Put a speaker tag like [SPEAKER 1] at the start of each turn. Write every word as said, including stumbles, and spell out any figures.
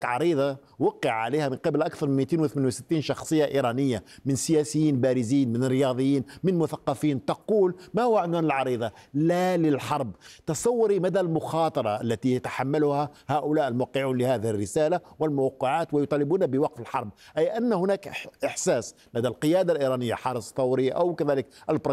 [SPEAKER 1] عريضة وقع عليها من قبل أكثر من مئتين وثمانية وستين شخصية إيرانية، من سياسيين بارزين، من رياضيين، من مثقفين، تقول ما هو عنوان العريضة؟ لا للحرب. تصوري مدى المخاطرة التي يتحملها هؤلاء الموقعون لهذه الرسالة والموقعات ويطالبون بوقف الحرب، أي أن هناك إحساس لدى القيادة الإيرانية، حرس الثوري أو كذلك